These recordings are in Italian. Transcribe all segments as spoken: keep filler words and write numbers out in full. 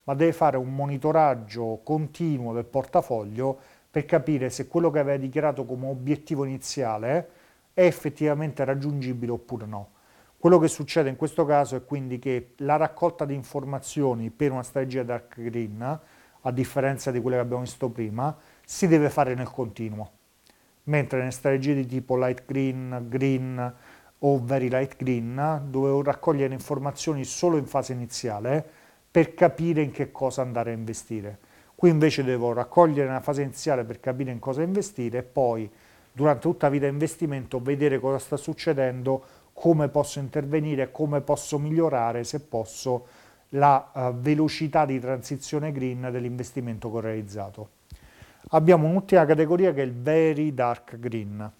ma deve fare un monitoraggio continuo del portafoglio per capire se quello che aveva dichiarato come obiettivo iniziale è effettivamente raggiungibile oppure no. Quello che succede in questo caso è quindi che la raccolta di informazioni per una strategia dark green, a differenza di quelle che abbiamo visto prima, si deve fare nel continuo, mentre nelle strategie di tipo light green, green o very light green dovevo raccogliere informazioni solo in fase iniziale per capire in che cosa andare a investire. Qui invece devo raccogliere nella fase iniziale per capire in cosa investire e poi durante tutta la vita di investimento vedere cosa sta succedendo, come posso intervenire, come posso migliorare, se posso, la uh, velocità di transizione green dell'investimento che ho realizzato. Abbiamo un'ultima categoria che è il Very Dark Green.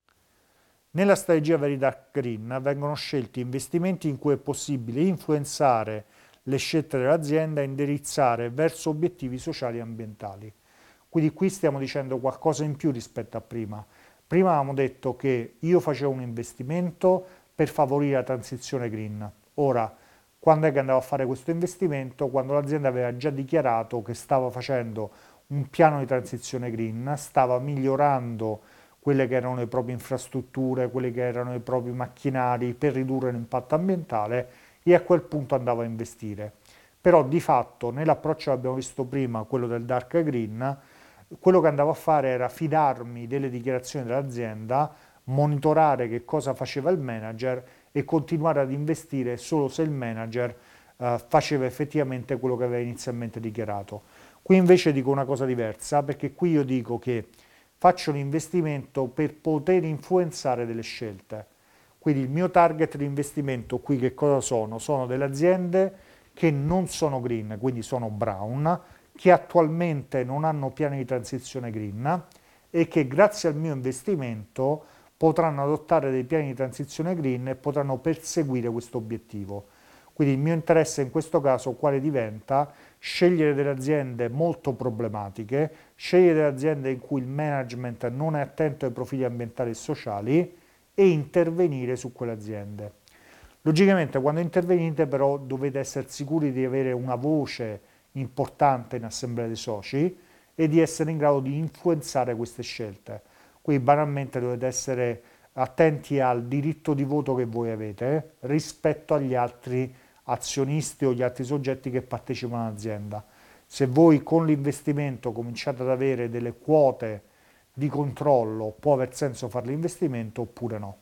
Nella strategia Very Dark Green vengono scelti investimenti in cui è possibile influenzare le scelte dell'azienda e indirizzare verso obiettivi sociali e ambientali. Quindi qui stiamo dicendo qualcosa in più rispetto a prima. Prima avevamo detto che io facevo un investimento per favorire la transizione green. Ora, quando è che andavo a fare questo investimento? Quando l'azienda aveva già dichiarato che stava facendo un piano di transizione green, stava migliorando quelle che erano le proprie infrastrutture, quelle che erano i propri macchinari per ridurre l'impatto ambientale e a quel punto andavo a investire. Però di fatto nell'approccio che abbiamo visto prima, quello del dark green, quello che andavo a fare era fidarmi delle dichiarazioni dell'azienda, monitorare che cosa faceva il manager e continuare ad investire solo se il manager eh, faceva effettivamente quello che aveva inizialmente dichiarato. Qui invece dico una cosa diversa, perché qui io dico che faccio un investimento per poter influenzare delle scelte. Quindi il mio target di investimento qui che cosa sono? Sono delle aziende che non sono green, quindi sono brown, che attualmente non hanno piani di transizione green e che grazie al mio investimento potranno adottare dei piani di transizione green e potranno perseguire questo obiettivo. Quindi il mio interesse in questo caso quale diventa? Scegliere delle aziende molto problematiche, scegliere delle aziende in cui il management non è attento ai profili ambientali e sociali e intervenire su quelle aziende. Logicamente quando intervenite però dovete essere sicuri di avere una voce importante in assemblea dei soci e di essere in grado di influenzare queste scelte. Quindi banalmente dovete essere attenti al diritto di voto che voi avete eh, rispetto agli altri azionisti o gli altri soggetti che partecipano all'azienda. Se voi con l'investimento cominciate ad avere delle quote di controllo, può aver senso fare l'investimento oppure no.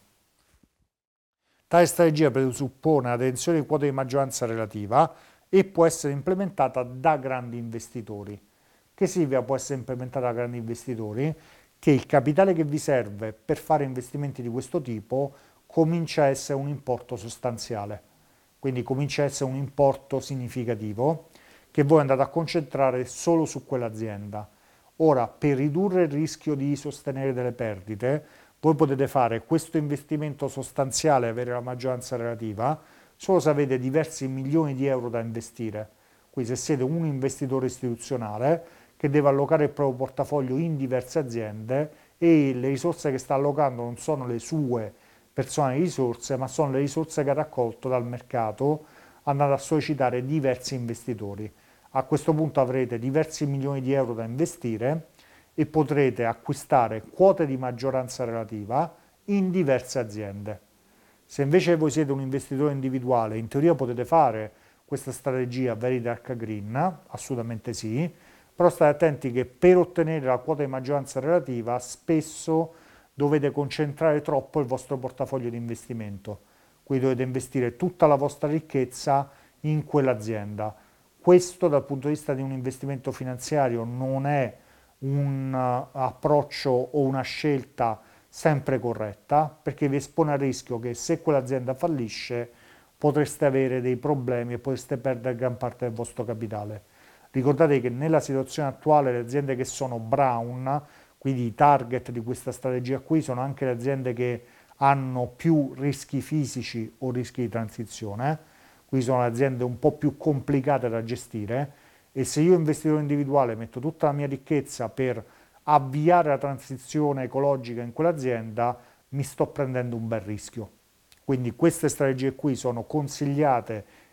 Tale strategia presuppone la detenzione di quote di maggioranza relativa e può essere implementata da grandi investitori. Che significa può essere implementata da grandi investitori? Che il capitale che vi serve per fare investimenti di questo tipo comincia a essere un importo sostanziale, quindi comincia a essere un importo significativo che voi andate a concentrare solo su quell'azienda. Ora, per ridurre il rischio di sostenere delle perdite, voi potete fare questo investimento sostanziale e avere la maggioranza relativa solo se avete diversi milioni di euro da investire. Quindi se siete un investitore istituzionale che deve allocare il proprio portafoglio in diverse aziende e le risorse che sta allocando non sono le sue personali risorse, ma sono le risorse che ha raccolto dal mercato andando a sollecitare diversi investitori. A questo punto avrete diversi milioni di euro da investire e potrete acquistare quote di maggioranza relativa in diverse aziende. Se invece voi siete un investitore individuale, in teoria potete fare questa strategia very dark green, assolutamente sì, però state attenti che per ottenere la quota di maggioranza relativa spesso dovete concentrare troppo il vostro portafoglio di investimento, quindi dovete investire tutta la vostra ricchezza in quell'azienda. Questo dal punto di vista di un investimento finanziario non è un uh, approccio o una scelta sempre corretta perché vi espone al rischio che se quell'azienda fallisce potreste avere dei problemi e potreste perdere gran parte del vostro capitale. Ricordate che nella situazione attuale le aziende che sono brown, quindi i target di questa strategia qui, sono anche le aziende che hanno più rischi fisici o rischi di transizione, quindi sono le aziende un po' più complicate da gestire e se io investitore individuale metto tutta la mia ricchezza per avviare la transizione ecologica in quell'azienda, mi sto prendendo un bel rischio. Quindi queste strategie qui sono consigliate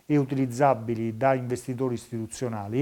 e utilizzabili da investitori istituzionali.